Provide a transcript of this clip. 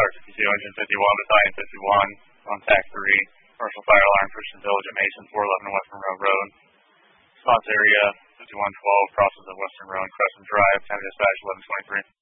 Tower 52, engine 51, battalion 51, on TAC 3. Commercial fire alarm, Christian Village at Mason, 411 Western Road. Response area 5112, crosses of Western Road, Crescent Drive, time dispatch 1123.